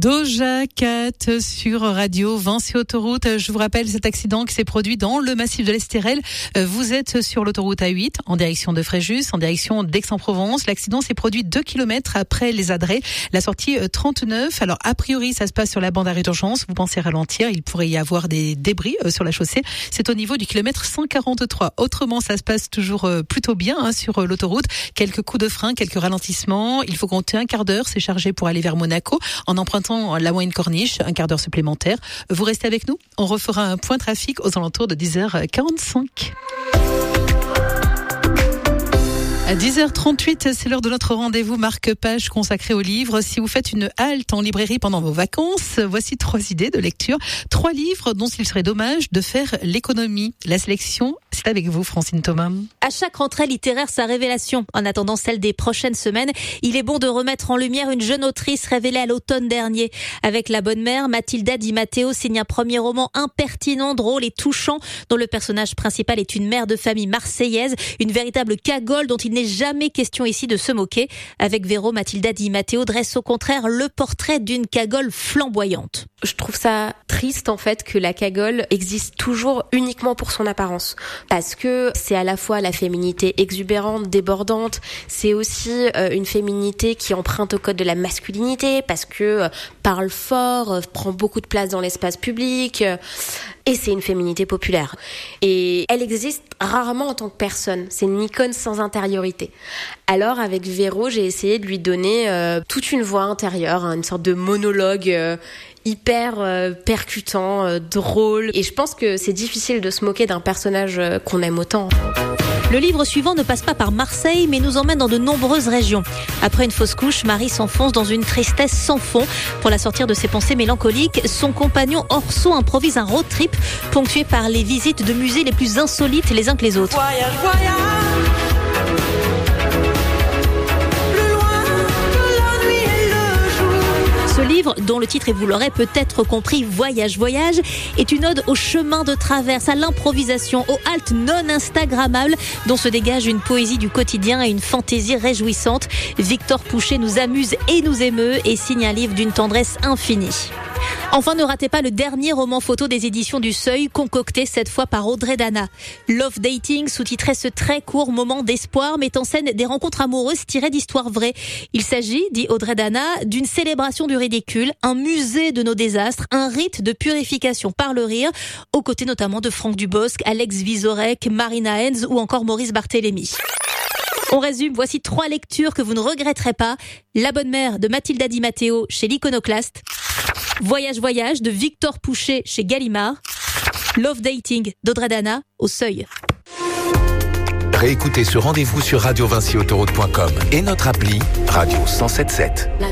Doja Cat sur Radio Vinci Autoroute. Je vous rappelle cet accident qui s'est produit dans le massif de l'Estérel. Vous êtes sur l'autoroute A8 en direction de Fréjus, en direction d'Aix-en-Provence. L'accident s'est produit 2 km après les Adrets, la sortie 39. Alors a priori ça se passe sur la bande d'arrêt d'urgence. Vous pensez ralentir, il pourrait y avoir des débris sur la chaussée. C'est au niveau du kilomètre 143. Autrement ça se passe toujours plutôt bien sur l'autoroute. Quelques coups de frein, quelques ralentissements. Il faut compter un quart d'heure, c'est chargé pour aller vers Monaco en empruntant la moyenne corniche, un quart d'heure supplémentaire. Vous restez avec nous, on refera un point trafic aux alentours de 10h45. À 10h38, c'est l'heure de notre rendez-vous marque-page consacré aux livres. Si vous faites une halte en librairie pendant vos vacances, voici 3 idées de lecture. 3 livres dont il serait dommage de faire l'économie. La sélection, c'est avec vous, Francine Thomas. À chaque rentrée littéraire, sa révélation. En attendant celle des prochaines semaines, il est bon de remettre en lumière une jeune autrice révélée à l'automne dernier. Avec La Bonne Mère, Mathilda Di Matteo signe un premier roman impertinent, drôle et touchant, dont le personnage principal est une mère de famille marseillaise, une véritable cagole dont il n'est jamais question ici de se moquer. Avec Véro, Mathilda Di Matteo dresse au contraire le portrait d'une cagole flamboyante. Je trouve ça triste en fait que la cagole existe toujours uniquement pour son apparence. Parce que c'est à la fois la féminité exubérante, débordante, c'est aussi une féminité qui emprunte au code de la masculinité parce que parle fort, prend beaucoup de place dans l'espace public. Et c'est une féminité populaire. Et elle existe rarement en tant que personne. C'est une icône sans intériorité. Alors, avec Véro, j'ai essayé de lui donner toute une voix intérieure, une sorte de monologue hyper percutant, drôle. Et je pense que c'est difficile de se moquer d'un personnage qu'on aime autant. Le livre suivant ne passe pas par Marseille, mais nous emmène dans de nombreuses régions. Après une fausse couche, Marie s'enfonce dans une tristesse sans fond. Pour la sortir de ses pensées mélancoliques, son compagnon Orso improvise un road trip ponctué par les visites de musées les plus insolites les uns que les autres. Voyage, voyage. Ce livre, dont le titre, et vous l'aurez peut-être compris, Voyage, voyage, est une ode au chemin de traverse, à l'improvisation, aux haltes non instagrammables, dont se dégage une poésie du quotidien et une fantaisie réjouissante. Victor Pouchet nous amuse et nous émeut et signe un livre d'une tendresse infinie. Enfin, ne ratez pas le dernier roman photo des éditions du Seuil, concocté cette fois par Audrey Dana. Love Dating, sous-titré ce très court moment d'espoir, met en scène des rencontres amoureuses tirées d'histoires vraies. Il s'agit, dit Audrey Dana, d'une célébration du ridicule, un musée de nos désastres, un rite de purification par le rire, aux côtés notamment de Franck Dubosc, Alex Vizorek, Marina Hens ou encore Maurice Barthélémy. On résume, voici 3 lectures que vous ne regretterez pas. La Bonne Mère de Mathilda Di Matteo chez l'Iconoclaste. Voyage, voyage de Victor Pouchet chez Gallimard. Love Dating d'Audrey Dana au Seuil. Réécoutez ce rendez-vous sur radiovinciautoroute.com et notre appli Radio 107.7.